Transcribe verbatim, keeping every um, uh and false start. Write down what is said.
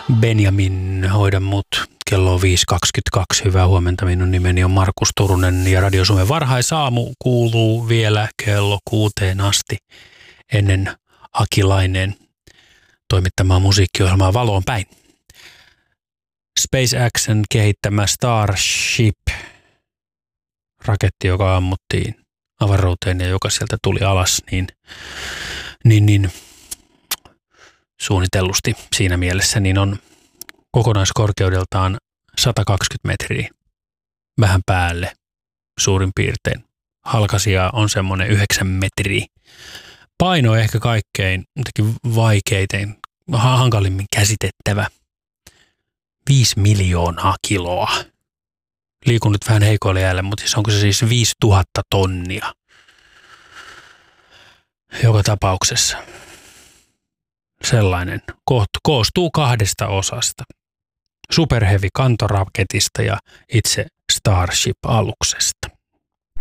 Benjamin, hoida mut. Kello on viisi kaksikymmentäkaksi. Hyvää huomenta. Minun nimeni on Markus Turunen ja Radio Suomen varhaisaamu kuuluu vielä kello kuuteen asti ennen Akilainen toimittamaa musiikkiohjelmaa Valoon päin. SpaceXn kehittämä Starship, raketti, joka ammuttiin avaruuteen ja joka sieltä tuli alas, niin, niin, niin suunnitellusti siinä mielessä, niin on kokonaiskorkeudeltaan sata kaksikymmentä metriä, vähän päälle suurin piirtein. Halkaisija on semmoinen yhdeksän metriä. Paino ehkä kaikkein vaikeiten, hankalimmin käsitettävä. Viisi miljoonaa kiloa. Liikun nyt vähän heikoille jäälle, mutta onko se siis viisituhatta tonnia? Joka tapauksessa. Sellainen koostuu kahdesta osasta. Super Heavy kantoraketista ja itse Starship-aluksesta.